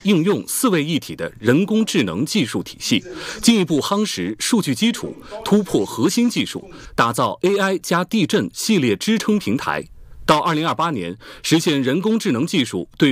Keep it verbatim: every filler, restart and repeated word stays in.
应用四位一体的人工智能技术体系，进一步夯实数据基础，突破核心技术，打造 A I 加地震系列支撑平台。到二零二八年，实现人工智能技术对